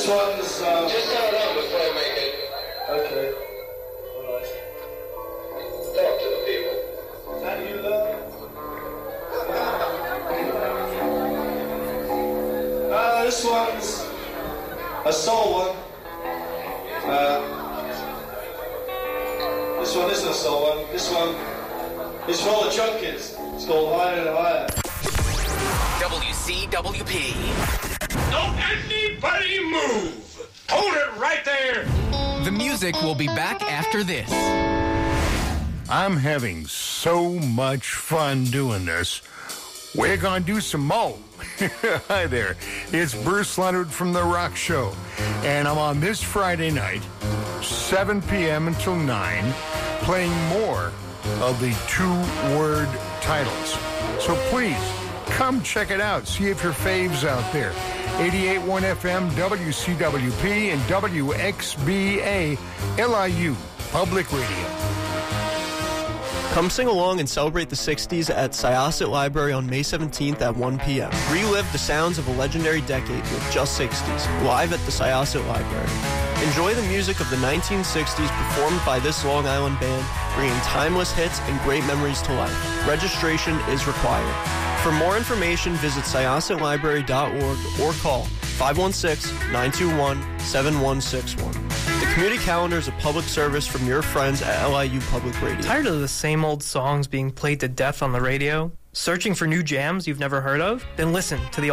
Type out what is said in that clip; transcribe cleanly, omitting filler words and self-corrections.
This one's... Just hold on before I make it. Okay. Alright. Talk to the people. That you love? This one's a soul one. This one isn't a soul one. This one is for all the junkies. It's called Higher and Higher. WCWP. Don't anybody move! Hold it right there! The music will be back after this. I'm having so much fun doing this. We're going to do some more. Hi there. It's Bruce Leonard from The Rock Show. And I'm on this Friday night, 7 p.m. until 9, playing more of the two-word titles. So please, come check it out. See if your fave's out there. 88.1 FM, WCWP, and WXBA, LIU, Public Radio. Come sing along and celebrate the 60s at Syosset Library on May 17th at 1 p.m. Relive the sounds of a legendary decade with Just 60s, live at the Syosset Library. Enjoy the music of the 1960s performed by this Long Island band, bringing timeless hits and great memories to life. Registration is required. For more information, visit SyossetLibrary.org or call 516-921-7161. The community calendar is a public service from your friends at LIU Public Radio. Tired of the same old songs being played to death on the radio? Searching for new jams you've never heard of? Then listen to the